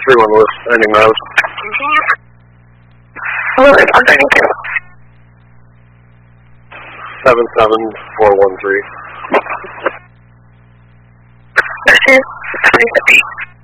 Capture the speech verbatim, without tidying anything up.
three one Lewis, ending miles. Lewis, underneath you. seven seven four one three.